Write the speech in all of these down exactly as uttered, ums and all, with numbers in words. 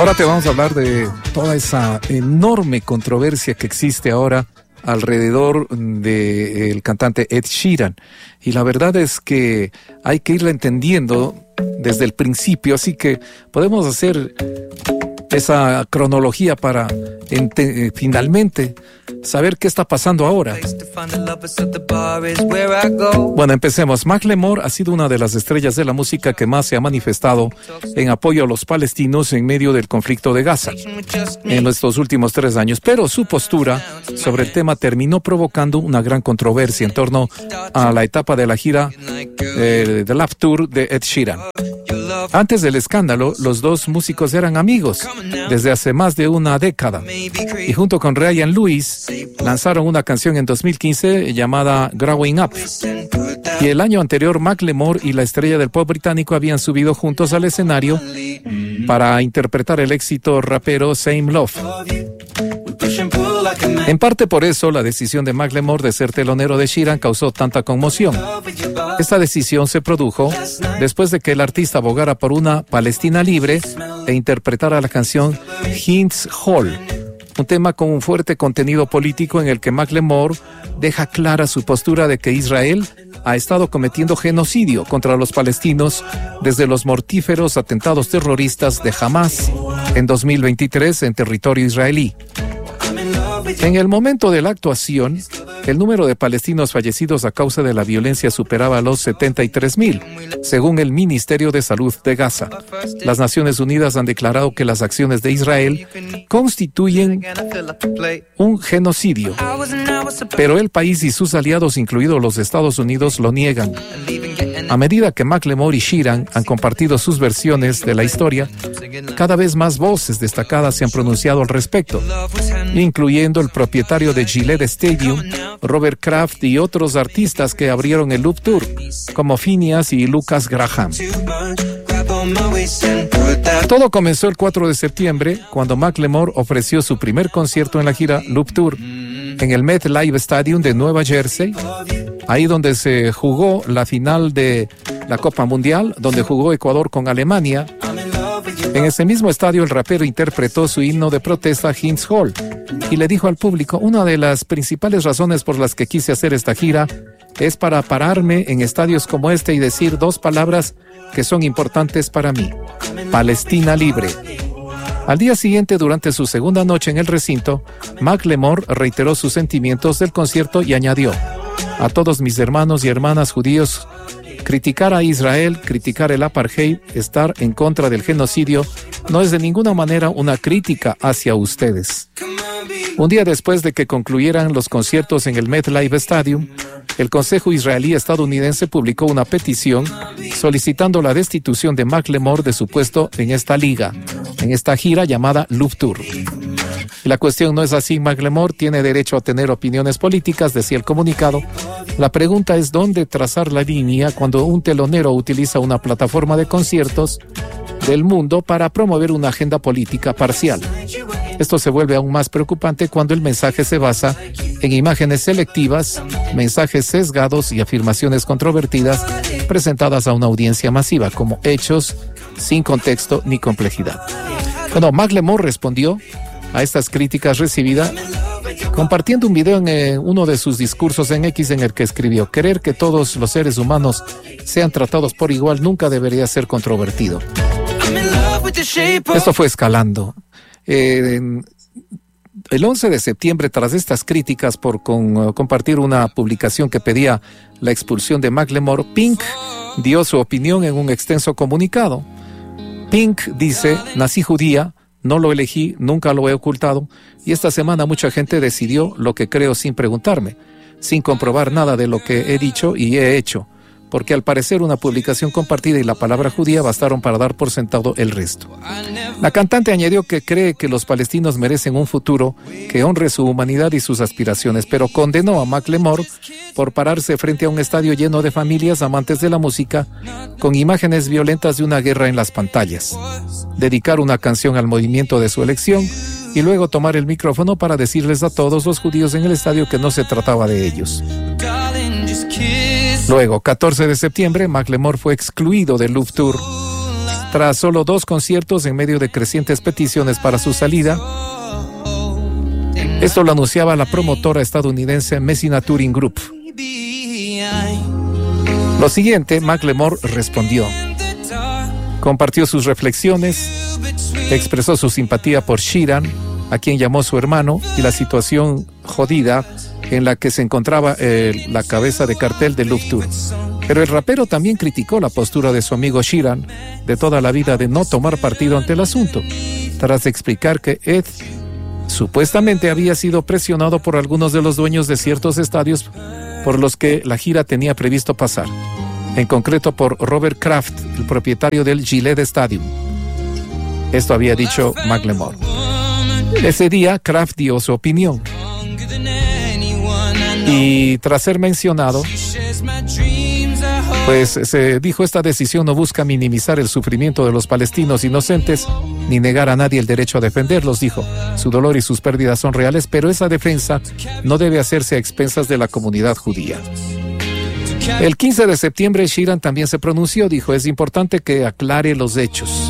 Ahora te vamos a hablar de toda esa enorme controversia que existe ahora alrededor del cantante Ed Sheeran. Y la verdad es que hay que irla entendiendo desde el principio, así que podemos hacer esa cronología para ente- finalmente saber qué está pasando ahora. Bueno, empecemos. Macklemore ha sido una de las estrellas de la música que más se ha manifestado en apoyo a los palestinos en medio del conflicto de Gaza en estos últimos tres años, pero su postura sobre el tema terminó provocando una gran controversia en torno a la etapa de la gira eh, de Love Tour de Ed Sheeran. Antes del escándalo, los dos músicos eran amigos desde hace más de una década y junto con Ryan Lewis lanzaron una canción en dos mil quince llamada Growing Up. Y el año anterior, Macklemore y la estrella del pop británico habían subido juntos al escenario para interpretar el éxito rapero Same Love. En parte por eso, la decisión de Macklemore de ser telonero de Sheeran causó tanta conmoción. Esta decisión se produjo después de que el artista abogara por una Palestina libre e interpretara la canción Hind's Hall, un tema con un fuerte contenido político en el que Macklemore deja clara su postura de que Israel ha estado cometiendo genocidio contra los palestinos desde los mortíferos atentados terroristas de Hamas en dos mil veintitrés en territorio israelí. En el momento de la actuación, el número de palestinos fallecidos a causa de la violencia superaba los setenta y tres mil, según el Ministerio de Salud de Gaza. Las Naciones Unidas han declarado que las acciones de Israel constituyen un genocidio, pero el país y sus aliados, incluidos los Estados Unidos, lo niegan. A medida que Macklemore y Sheeran han compartido sus versiones de la historia, cada vez más voces destacadas se han pronunciado al respecto, incluyendo el propietario de Gillette Stadium, Robert Kraft, y otros artistas que abrieron el Love Tour, como Phineas y Lucas Graham. Todo comenzó el cuatro de septiembre, cuando Macklemore ofreció su primer concierto en la gira Love Tour, en el MetLife Stadium de Nueva Jersey, ahí donde se jugó la final de la Copa Mundial, donde jugó Ecuador con Alemania. En ese mismo estadio, el rapero interpretó su himno de protesta, Hind's Hall, y le dijo al público: una de las principales razones por las que quise hacer esta gira es para pararme en estadios como este y decir dos palabras que son importantes para mí: Palestina libre. Al día siguiente, durante su segunda noche en el recinto, Macklemore reiteró sus sentimientos del concierto y añadió: a todos mis hermanos y hermanas judíos, criticar a Israel, criticar el apartheid, estar en contra del genocidio, no es de ninguna manera una crítica hacia ustedes. Un día después de que concluyeran los conciertos en el MetLife Stadium, el Consejo Israelí Estadounidense publicó una petición solicitando la destitución de Macklemore de su puesto en esta liga, en esta gira llamada Love Tour. La cuestión no es así. Macklemore tiene derecho a tener opiniones políticas, decía el comunicado. La pregunta es dónde trazar la línea cuando un telonero utiliza una plataforma de conciertos del mundo para promover una agenda política parcial. Esto se vuelve aún más preocupante cuando el mensaje se basa en imágenes selectivas, mensajes sesgados y afirmaciones controvertidas presentadas a una audiencia masiva, como hechos sin contexto ni complejidad. Bueno, Macklemore respondió a estas críticas recibidas compartiendo un video en eh, uno de sus discursos en X, en el que escribió: querer que todos los seres humanos sean tratados por igual nunca debería ser controvertido. Esto fue escalando. Eh, el once de septiembre, tras estas críticas por con, uh, compartir una publicación que pedía la expulsión de Macklemore, Pink dio su opinión en un extenso comunicado. Pink dice: nací judía, no lo elegí, nunca lo he ocultado, y esta semana mucha gente decidió lo que creo sin preguntarme, sin comprobar nada de lo que he dicho y he hecho, porque al parecer una publicación compartida y la palabra judía bastaron para dar por sentado el resto. La cantante añadió que cree que los palestinos merecen un futuro que honre su humanidad y sus aspiraciones, pero condenó a Macklemore por pararse frente a un estadio lleno de familias amantes de la música con imágenes violentas de una guerra en las pantallas, dedicar una canción al movimiento de su elección y luego tomar el micrófono para decirles a todos los judíos en el estadio que no se trataba de ellos. Luego, catorce de septiembre, Macklemore fue excluido del Love Tour Tras solo dos conciertos en medio de crecientes peticiones para su salida, esto lo anunciaba la promotora estadounidense Messina Touring Group. Lo siguiente, Macklemore respondió. Compartió sus reflexiones, expresó su simpatía por Sheeran, a quien llamó su hermano, y la situación jodida en la que se encontraba eh, la cabeza de cartel de Loop Tour. Pero el rapero también criticó la postura de su amigo Sheeran de toda la vida de no tomar partido ante el asunto, tras explicar que Ed supuestamente había sido presionado por algunos de los dueños de ciertos estadios por los que la gira tenía previsto pasar, en concreto por Robert Kraft, el propietario del Gillette Stadium. Esto había dicho Macklemore. Ese día, Kraft dio su opinión. Y tras ser mencionado, pues se dijo: esta decisión no busca minimizar el sufrimiento de los palestinos inocentes, ni negar a nadie el derecho a defenderlos, dijo. Su dolor y sus pérdidas son reales, pero esa defensa no debe hacerse a expensas de la comunidad judía. El quince de septiembre, Sheeran también se pronunció, dijo: es importante que aclare los hechos.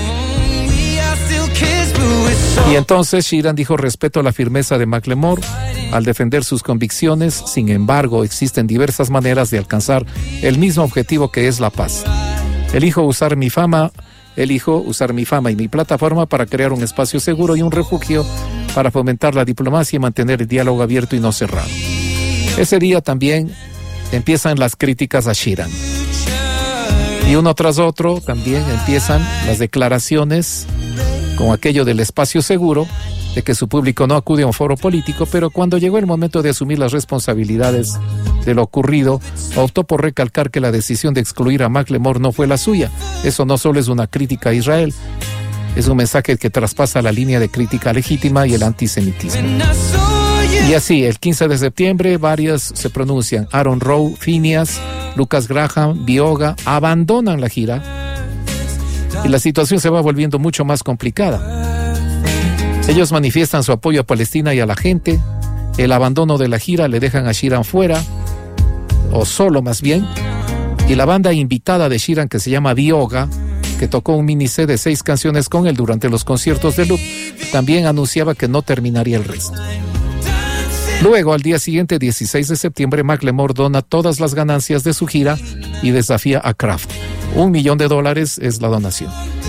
Y entonces Sheeran dijo: respeto la firmeza de Macklemore al defender sus convicciones, sin embargo, existen diversas maneras de alcanzar el mismo objetivo, que es la paz. Elijo usar mi fama, elijo usar mi fama y mi plataforma para crear un espacio seguro y un refugio para fomentar la diplomacia y mantener el diálogo abierto y no cerrado. Ese día también empiezan las críticas a Sheeran. Y uno tras otro también empiezan las declaraciones con aquello del espacio seguro, de que su público no acude a un foro político, pero cuando llegó el momento de asumir las responsabilidades de lo ocurrido, optó por recalcar que la decisión de excluir a Macklemore no fue la suya. Eso no solo es una crítica a Israel, es un mensaje que traspasa la línea de crítica legítima y el antisemitismo. Y así, el quince de septiembre, varios se pronuncian. Aaron Rowe, Phineas, Lucas Graham, Bioga abandonan la gira y la situación se va volviendo mucho más complicada. Ellos manifiestan su apoyo a Palestina y a la gente. El abandono de la gira le dejan a Sheeran fuera, o solo más bien, y la banda invitada de Sheeran, que se llama Bioga, que tocó un mini set de seis canciones con él durante los conciertos de Loop, también anunciaba que no terminaría el resto. Luego, al día siguiente, dieciséis de septiembre, Macklemore dona todas las ganancias de su gira y desafía a Kraft. Un millón de dólares es la donación.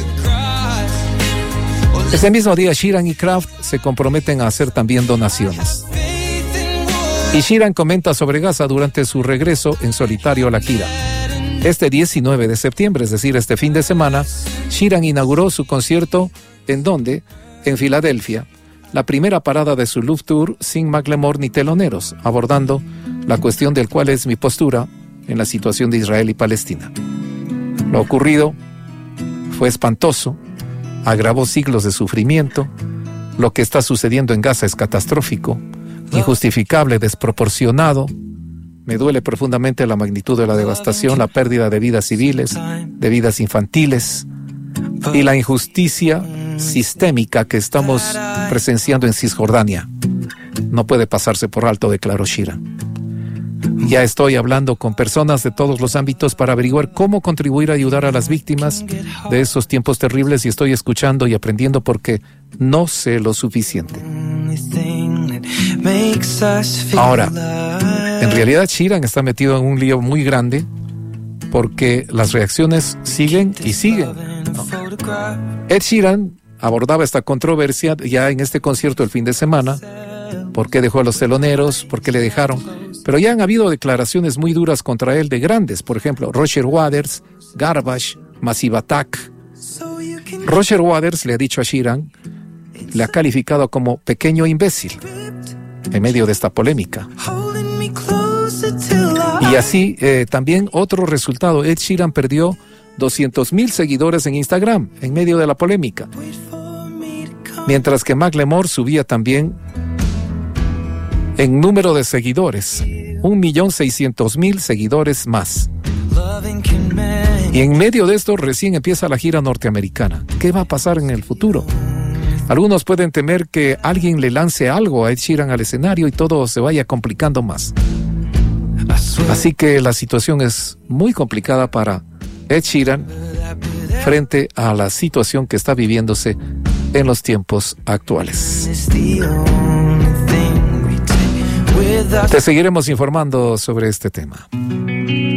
Ese mismo día, Sheeran y Kraft se comprometen a hacer también donaciones. Y Sheeran comenta sobre Gaza durante su regreso en solitario a la gira. Este diecinueve de septiembre, es decir, este fin de semana, Sheeran inauguró su concierto, ¿en dónde? En Filadelfia, la primera parada de su Loop Tour sin Macklemore ni teloneros, abordando la cuestión del cual es mi postura en la situación de Israel y Palestina. Lo ocurrido fue espantoso, agravó siglos de sufrimiento. Lo que está sucediendo en Gaza es catastrófico, injustificable, desproporcionado. Me duele profundamente la magnitud de la devastación, la pérdida de vidas civiles, de vidas infantiles y la injusticia sistémica que estamos presenciando en Cisjordania. No puede pasarse por alto, declaró Sheeran. Ya estoy hablando con personas de todos los ámbitos para averiguar cómo contribuir a ayudar a las víctimas de esos tiempos terribles, y estoy escuchando y aprendiendo porque no sé lo suficiente. Ahora, en realidad Sheeran está metido en un lío muy grande porque las reacciones siguen y siguen, ¿no? Ed Sheeran abordaba esta controversia ya en este concierto el fin de semana. ¿Por qué dejó a los teloneros? ¿Por qué le dejaron? Pero ya han habido declaraciones muy duras contra él de grandes. Por ejemplo, Roger Waters, Garbage, Massive Attack. Roger Waters le ha dicho a Sheeran, le ha calificado como pequeño imbécil en medio de esta polémica. Y así, eh, también otro resultado. Ed Sheeran perdió doscientos mil seguidores en Instagram en medio de la polémica. Mientras que Macklemore subía también en número de seguidores, un millón seiscientos mil seguidores más. Y en medio de esto recién empieza la gira norteamericana. ¿Qué va a pasar en el futuro? Algunos pueden temer que alguien le lance algo a Ed Sheeran al escenario y todo se vaya complicando más. Así que la situación es muy complicada para Ed Sheeran, frente a la situación que está viviéndose en los tiempos actuales. Te seguiremos informando sobre este tema.